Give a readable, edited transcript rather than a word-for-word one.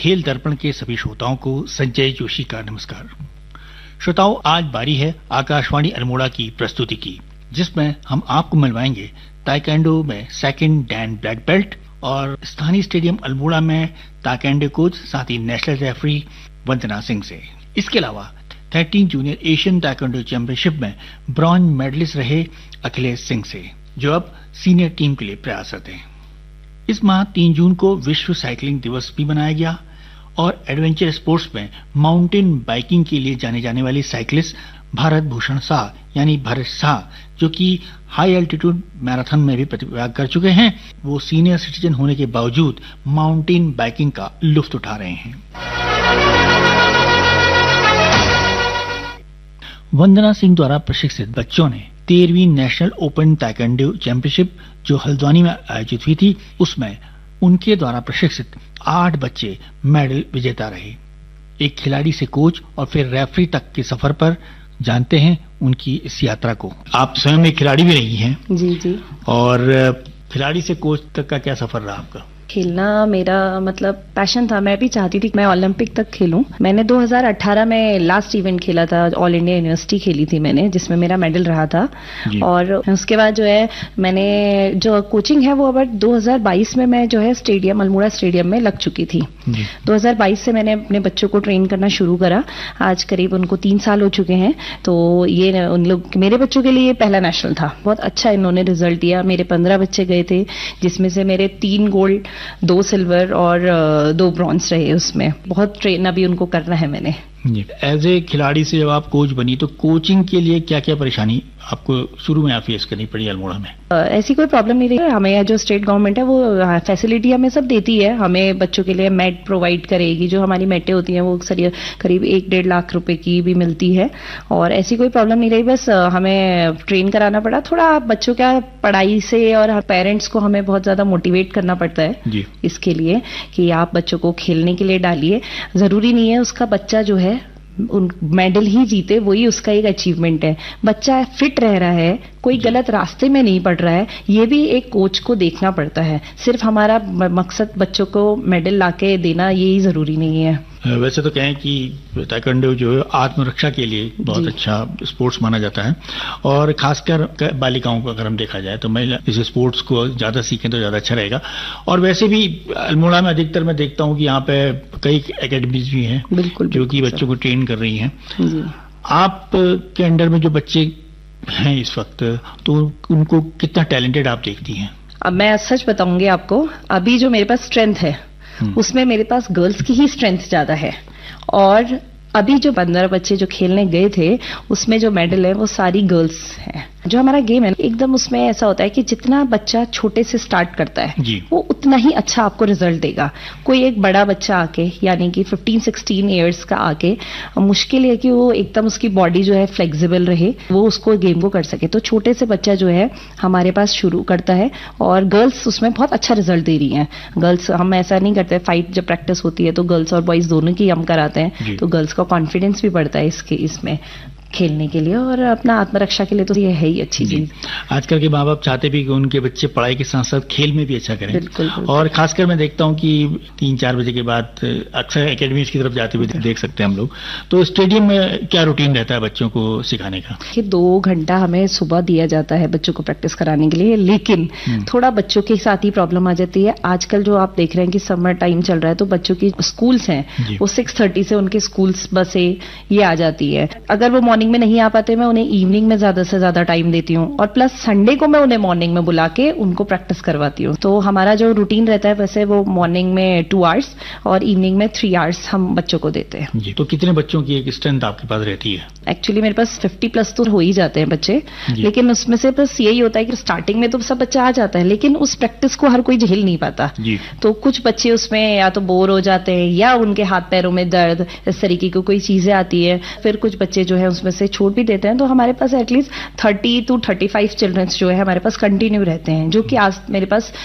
खेल दर्पण के सभी श्रोताओं को संजय जोशी का नमस्कार। श्रोताओं, आज बारी है आकाशवाणी अल्मोड़ा की प्रस्तुति की, जिसमें हम आपको मिलवाएंगे ताइक्वांडो में सेकंड डैन ब्लैक बेल्ट और स्थानीय स्टेडियम अल्मोड़ा में ताइक्वांडो कोच साथ ही नेशनल रेफरी वंदना सिंह से। इसके अलावा 13 जूनियर एशियन ताइक्वांडो चैंपियनशिप में ब्रॉन्ज मेडलिस्ट रहे अखिलेश सिंह से, जो अब सीनियर टीम के लिए प्रयासरत हैं। इस माह 3 जून को विश्व साइकिलिंग दिवस भी मनाया गया और एडवेंचर स्पोर्ट्स में माउंटेन बाइकिंग के लिए जाने जाने वाले साइकिलिस्ट भारत भूषण शाह यानी भरत शाह, जो कि हाई एल्टीट्यूड मैराथन में भी प्रतिभाग कर चुके हैं, वो सीनियर सिटीजन होने के बावजूद माउंटेन बाइकिंग का लुत्फ उठा रहे हैं। वंदना सिंह द्वारा प्रशिक्षित बच्चों ने 13वीं नेशनल ओपन ताइक्वांडो चैंपियनशिप जो हल्द्वानी में आयोजित हुई थी, उसमें उनके द्वारा प्रशिक्षित 8 बच्चे मेडल विजेता रहे। एक खिलाड़ी से कोच और फिर रेफरी तक के सफर पर जानते हैं उनकी इस यात्रा को। आप स्वयं एक खिलाड़ी भी रही हैं। जी। और खिलाड़ी से कोच तक का क्या सफर रहा आपका? खेलना मेरा मतलब पैशन था। मैं भी चाहती थी कि मैं ओलंपिक तक खेलूं। मैंने 2018 में लास्ट इवेंट खेला था, ऑल इंडिया यूनिवर्सिटी खेली थी मैंने, जिसमें मेरा मेडल रहा था। और उसके बाद जो है मैंने जो कोचिंग है वो अब 2022 में मैं जो है स्टेडियम अल्मोड़ा स्टेडियम में लग चुकी थी। 2022 से मैंने अपने बच्चों को ट्रेन करना शुरू करा। आज करीब उनको 3 साल हो चुके हैं। तो ये उन लोग मेरे बच्चों के लिए पहला नेशनल था। बहुत अच्छा इन्होंने रिजल्ट दिया। मेरे 15 बच्चे गए थे, जिसमें से मेरे 3 गोल्ड, 2 सिल्वर और 2 ब्रॉन्ज रहे। उसमें बहुत ट्रेन अभी उनको करना है मैंने। एज ए खिलाड़ी से जब आप कोच बनी तो कोचिंग के लिए क्या क्या परेशानी आपको शुरू में फेस करनी पड़ी अल्मोड़ा में? ऐसी कोई प्रॉब्लम नहीं रही। हमें जो स्टेट गवर्नमेंट है वो फैसिलिटी हमें सब देती है। हमें बच्चों के लिए मैट प्रोवाइड करेगी। जो हमारी मैटें होती हैं वो करीब 1-1.5 लाख रुपए की भी मिलती है और ऐसी कोई प्रॉब्लम नहीं रही। बस हमें ट्रेन कराना पड़ा थोड़ा बच्चों का पढ़ाई से, और पेरेंट्स को हमें बहुत ज्यादा मोटिवेट करना पड़ता है इसके लिए कि आप बच्चों को खेलने के लिए डालिए। जरूरी नहीं है उसका बच्चा जो है उन मेडल ही जीते, वही उसका एक अचीवमेंट है। बच्चा फिट रह रहा है, कोई गलत रास्ते में नहीं पड़ रहा है, ये भी एक कोच को देखना पड़ता है। सिर्फ हमारा मकसद बच्चों को मेडल लाके देना यही जरूरी नहीं है। वैसे तो कहें कि ताइक्वांडो जो है आत्मरक्षा के लिए बहुत अच्छा स्पोर्ट्स माना जाता है और खासकर बालिकाओं को अगर हम देखा जाए तो महिला इस स्पोर्ट्स को ज्यादा सीखें तो ज्यादा अच्छा रहेगा। और वैसे भी अल्मोड़ा में अधिकतर मैं देखता हूँ कि यहाँ पे कई एकेडमीज भी हैं जो कि बच्चों को ट्रेन कर रही हैं। आप के अंडर में जो बच्चे हैं इस वक्त, तो उनको कितना टैलेंटेड आप देखती हैं? अब मैं सच बताऊंगी आपको, अभी जो मेरे पास स्ट्रेंथ है उसमें मेरे पास गर्ल्स की ही स्ट्रेंथ ज्यादा है। और अभी जो 15 बच्चे जो खेलने गए थे उसमें जो मेडल है वो सारी गर्ल्स हैं। जो हमारा गेम है एकदम उसमें ऐसा होता है कि जितना बच्चा छोटे से स्टार्ट करता है वो उतना ही अच्छा आपको रिजल्ट देगा। कोई एक बड़ा बच्चा आके यानी कि 15-16 इयर्स का आके मुश्किल है कि वो एकदम उसकी बॉडी जो है फ्लेक्सिबल रहे, वो उसको गेम को कर सके। तो छोटे से बच्चा जो है हमारे पास शुरू करता है और गर्ल्स उसमें बहुत अच्छा रिजल्ट दे रही हैं। गर्ल्स हम ऐसा नहीं करते, फाइट जब प्रैक्टिस होती है तो गर्ल्स और बॉयज दोनों की हम कराते हैं, तो गर्ल्स का कॉन्फिडेंस भी बढ़ता है इसमें खेलने के लिए और अपना आत्मरक्षा के लिए। तो ये है ही अच्छी चीज। आजकल के माँ बाप चाहते भी कि उनके बच्चे पढ़ाई के साथ साथ खेल में भी अच्छा करें। बिल्कुल। और खासकर मैं देखता हूँ कि 3-4 बजे के बाद अक्सर एकेडमीज की तरफ जाते हुए देख सकते हैं हम लोग। तो स्टेडियम में क्या रूटीन रहता है बच्चों को सिखाने का? 2 घंटा हमें सुबह दिया जाता है बच्चों को प्रैक्टिस कराने के लिए, लेकिन थोड़ा बच्चों के साथ ही प्रॉब्लम आ जाती है। आजकल जो आप देख रहे हैं कि समर टाइम चल रहा है तो बच्चों की स्कूल्स हैं वो 6:30 से उनके स्कूल्स बसें ये आ जाती है। अगर वो मॉर्निंग में नहीं आ पाते मैं उन्हें इवनिंग में ज्यादा से ज्यादा टाइम देती हूँ और प्लस संडे को मैं उन्हें मॉर्निंग में बुला के उनको प्रैक्टिस करवाती हूँ। तो हमारा जो रूटीन रहता है वैसे वो मॉर्निंग में 2 आवर्स और इवनिंग में 3 आवर्स हम बच्चों को देते हैं। जी, तो कितने बच्चों की एक स्ट्रेंथ आपके पास रहती है? एक्चुअली मेरे पास 50+ तो हो ही जाते हैं बच्चे, लेकिन उसमें से बस यही होता है कि स्टार्टिंग में तो सब बच्चा आ जाता है लेकिन उस प्रैक्टिस को हर कोई झेल नहीं पाता। तो कुछ बच्चे उसमें या तो बोर हो जाते हैं या उनके हाथ पैरों में दर्द, इस तरीके की कोई चीजें आती है। फिर कुछ बच्चे जो है उसमें से छोड़ भी देते हैं। तो हमारे पास एटलीस्ट 30 to 35 चिल्ड्रंस जो है हमारे पास कंटिन्यू रहते हैं, जो कि आज मेरे पास